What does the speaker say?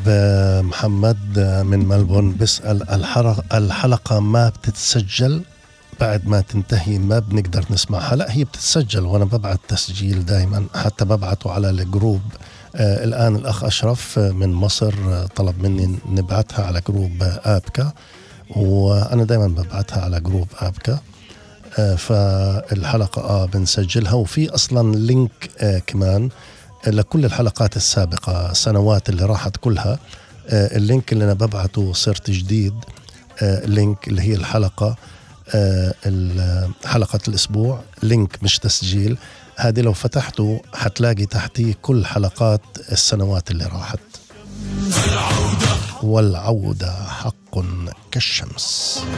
محمد من ملبون بيسأل الحلقة ما بتتسجل بعد ما تنتهي ما بنقدر نسمعها؟ لا، هي بتتسجل وأنا ببعت تسجيل دايما، حتى ببعته على الجروب. الآن الأخ أشرف من مصر طلب مني نبعتها على جروب آبكا، وأنا دايما ببعتها على جروب آبكا. فالحلقة بنسجلها، وفي أصلا لينك كمان لكل الحلقات السابقة السنوات اللي راحت كلها. اللينك اللي أنا ببعته صرت جديد، لينك اللي هي الحلقة حلقة الأسبوع، لينك مش تسجيل. هذه لو فتحته حتلاقي تحتيه كل حلقات السنوات اللي راحت. والعودة حق كالشمس.